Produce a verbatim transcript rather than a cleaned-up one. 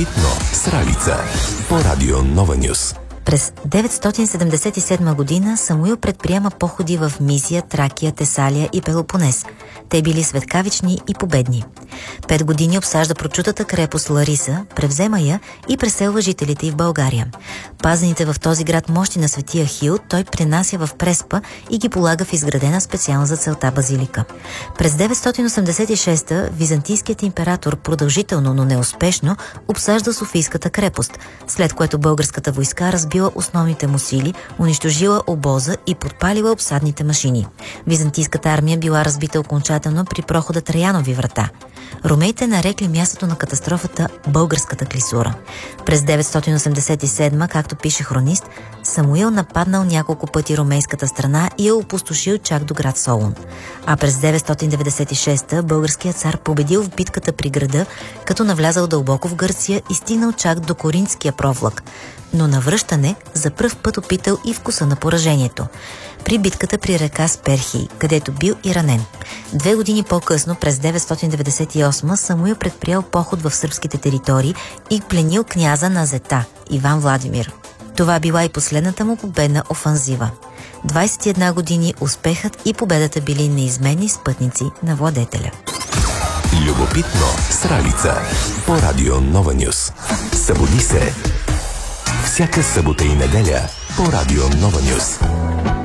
Любопитно с Ралица по Радио Нова Нюс. През деветстотин седемдесет и седма година Самуил предприема походи в Мизия, Тракия, Тесалия и Пелопонес. Те били светкавични и победни. Пет години обсажда прочутата крепост Лариса, превзема я и преселва жителите й в България. Пазените в този град мощи на светия Хил той пренася в Преспа и ги полага в изградена специално за целта базилика. През деветстотин осемдесет и шеста византийският император продължително, но неуспешно обсажда Софийската крепост, след което българската войска разбила основните му сили, унищожила обоза и подпалила обсадните машини. Византийската армия била разбита окончателно при прохода Траянови врата. Ромеите нарекли мястото на катастрофата Българската клисура. През деветстотин осемдесет и седма, както пише хронист, Самуил нападнал няколко пъти ромейската страна и я опустошил чак до град Солун. А през деветстотин деветдесет и шеста българският цар победил в битката при града, като навлязал дълбоко в Гърция и стигнал чак до Коринтския провлак. Но на връщане за пръв път опитал и вкуса на поражението при битката при река Сперхий, където бил и ранен. Две години по-късно, през деветстотин деветдесет и осма, Самуил предприел поход в сръбските територии и пленил княза на Зета, Иван Владимир. Това била и последната му победна офанзива. двадесет и една години успехът и победата били неизменни спътници на владетеля. Любопитно с Ралица по Радио Нова Нюс. Събуди се всяка събота и неделя по Радио Нова Нюс.